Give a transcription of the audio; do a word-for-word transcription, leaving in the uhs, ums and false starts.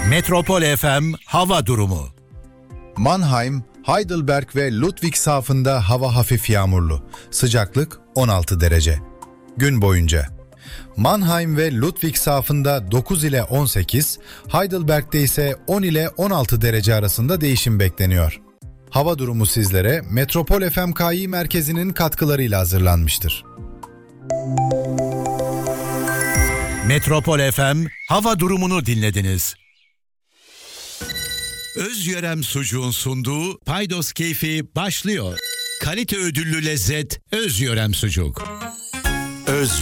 Metropol F M hava durumu. Mannheim, Heidelberg ve Ludwigshafen'da hava hafif yağmurlu. Sıcaklık on altı derece. Gün boyunca Mannheim ve Ludwigshafen'da dokuz ile on sekiz, Heidelberg'de ise on ile on altı derece arasında değişim bekleniyor. Hava durumu sizlere Metropol F M K İ merkezinin katkılarıyla hazırlanmıştır. Metropol F M hava durumunu dinlediniz. Özyörem Sucuğun sunduğu Paydos Keyfi başlıyor. Kalite ödüllü lezzet Özyörem Sucuk. Öz